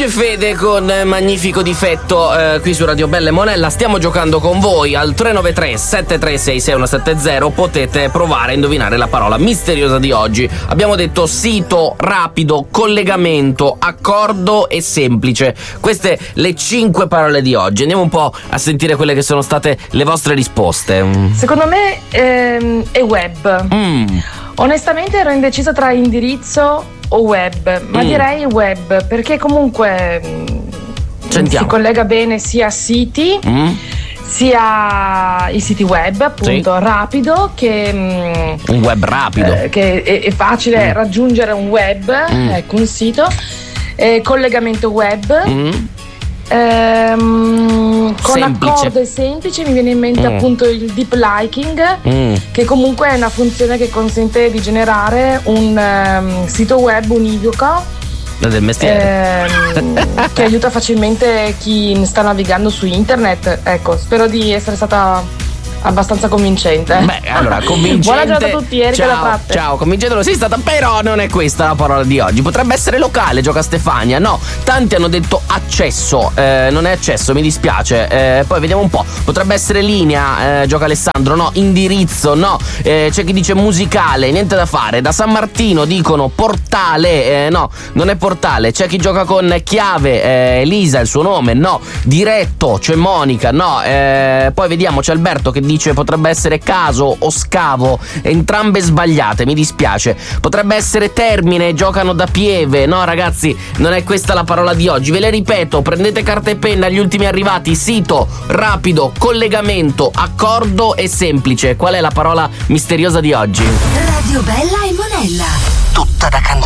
Fede con Magnifico Difetto qui su Radio Bella e Monella. Stiamo giocando con voi al 393 736 6170. Potete provare a indovinare la parola misteriosa di oggi. Abbiamo detto sito, rapido, collegamento, accordo e semplice. Queste le 5 parole di oggi. Andiamo un po' a sentire quelle che sono state le vostre risposte. Secondo me è web. Onestamente ero indecisa tra indirizzo o web, ma direi web, perché comunque si collega bene sia a siti sia i siti web, appunto, rapido, che un web rapido, che è facile raggiungere un web, ecco, un sito, collegamento web. Con accordo e semplice mi viene in mente appunto il deep liking, che comunque è una funzione che consente di generare un sito web univoco del mestiere, che aiuta facilmente chi sta navigando su internet. Ecco, spero di essere stata abbastanza convincente. Beh, allora, convincente. Buona giornata a tutti, Erika da Pratte. Ciao, convincente lo sei stata, però non è questa la parola di oggi. Potrebbe essere locale, gioca Stefania. No, tanti hanno detto accesso, non è accesso, mi dispiace. Poi vediamo un po'. Potrebbe essere linea, gioca Alessandro. No, indirizzo, no. C'è chi dice musicale, niente da fare. Da San Martino dicono portale, no, non è portale. C'è chi gioca con chiave, Elisa, il suo nome, no. Diretto, c'è Monica, no. Poi vediamo, c'è Alberto che dice potrebbe essere caso o scavo, entrambe sbagliate, mi dispiace. Potrebbe essere termine, giocano da Pieve. No ragazzi, non è questa la parola di oggi. Ve le ripeto, prendete carta e penna, gli ultimi arrivati: sito, rapido, collegamento, accordo e semplice. Qual è la parola misteriosa di oggi? Radio Bella e Monella, tutta da cantare.